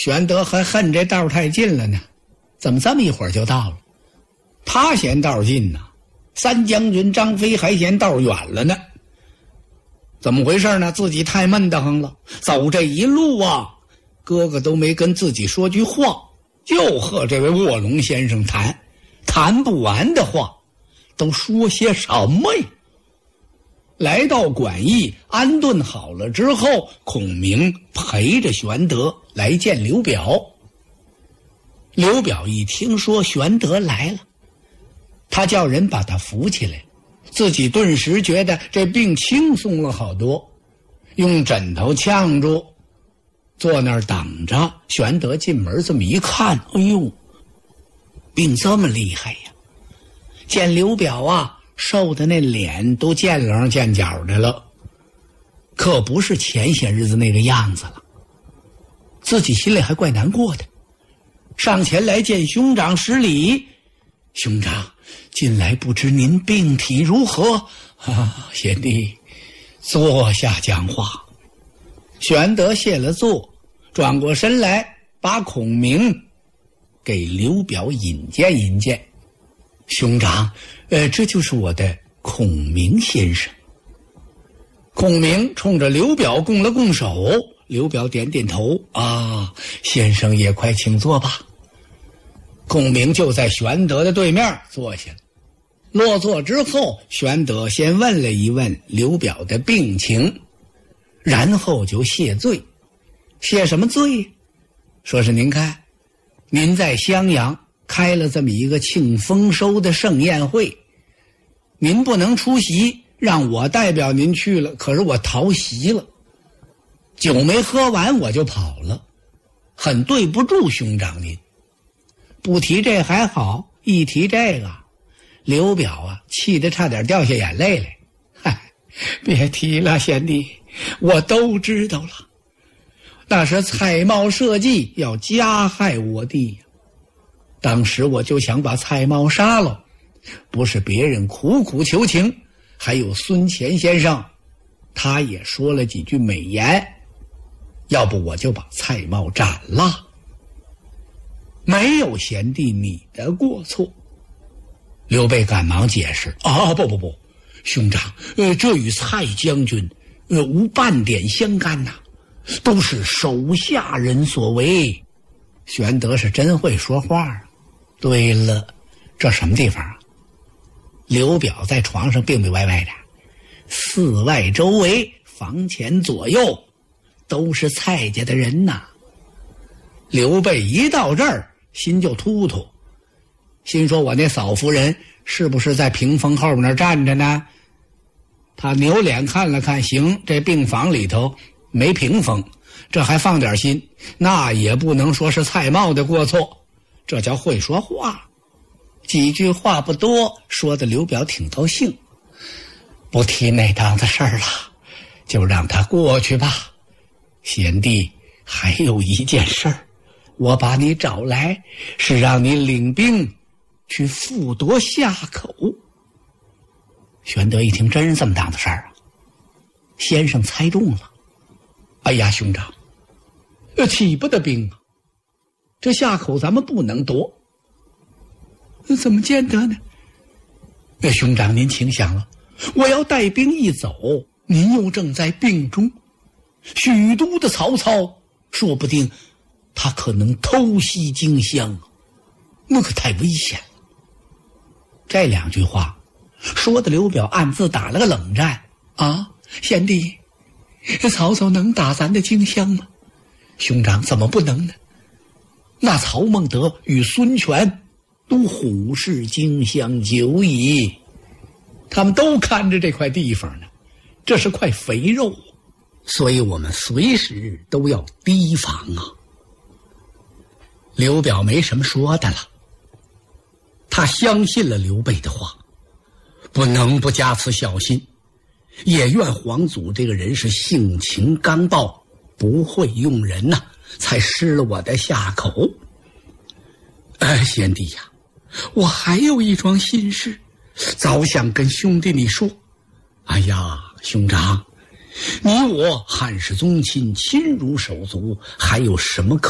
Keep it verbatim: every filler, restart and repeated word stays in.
玄德还恨这道太近了呢，怎么这么一会儿就到了？他嫌道近呢，三将军张飞还嫌道远了呢。怎么回事呢？自己太闷得慌了，走这一路啊，哥哥都没跟自己说句话，就和这位卧龙先生谈，谈不完的话，都说些什么呀？来到馆驿安顿好了之后，孔明陪着玄德来见刘表。刘表一听说玄德来了，他叫人把他扶起来，自己顿时觉得这病轻松了好多，用枕头呛住，坐那儿等着。玄德进门这么一看，哎呦，病这么厉害呀！见刘表啊，瘦的那脸都见棱见角的了，可不是前些日子那个样子了。自己心里还怪难过的，上前来见兄长施礼。兄长，近来不知您病体如何啊？贤弟坐下讲话。玄德谢了座，转过身来把孔明给刘表引荐引荐。兄长，呃，这就是我的孔明先生。孔明冲着刘表拱了拱手，刘表点点头，啊，先生也快请坐吧。孔明就在玄德的对面坐下了。落座之后，玄德先问了一问刘表的病情，然后就谢罪。谢什么罪？说是您看，您在襄阳开了这么一个庆丰收的盛宴会，您不能出席，让我代表您去了，可是我逃席了，酒没喝完我就跑了，很对不住兄长您。不提这还好，一提这个，刘表啊气得差点掉下眼泪来。嗨，别提了，贤弟，我都知道了，那是蔡瑁设计要加害我弟，当时我就想把蔡瑁杀了，不是别人苦苦求情，还有孙乾先生他也说了几句美言，要不我就把蔡瑁斩了。没有贤弟你的过错。刘备赶忙解释，啊，不不不，兄长，呃，这与蔡将军呃无半点相干呐、啊，都是手下人所为。玄德是真会说话啊。对了，这什么地方啊？刘表在床上病病歪歪的，四外周围房前左右都是蔡家的人呐、啊。刘备一到这儿心就突突，心说我那嫂夫人是不是在屏风后面那站着呢？他扭脸看了看，行，这病房里头没屏风，这还放点心，那也不能说是蔡瑁的过错，这叫会说话。几句话不多，说的刘表挺高兴，不提那档子事儿了，就让他过去吧。贤弟，还有一件事儿，我把你找来是让你领兵去复夺夏口。玄德一听，真是这么大的事儿啊！先生猜中了。哎呀，兄长，这起不得兵啊！这夏口咱们不能夺。怎么见得呢？那兄长您请想了，我要带兵一走，您又正在病中，许都的曹操说不定他可能偷袭荆襄，那可太危险了。这两句话说的刘表暗自打了个冷战啊！贤弟，曹操能打咱的荆襄吗？兄长怎么不能呢？那曹孟德与孙权都虎视荆襄久矣，他们都看着这块地方呢，这是块肥肉，所以我们随时都要提防啊。刘表没什么说的了，他相信了刘备的话，不能不加此小心，也愿皇祖这个人是性情刚暴，不会用人呐、啊，才失了我的下口。哎，贤弟呀，我还有一桩心事，早想跟兄弟你说。哎呀，兄长，你我汉室宗亲，亲如手足，还有什么可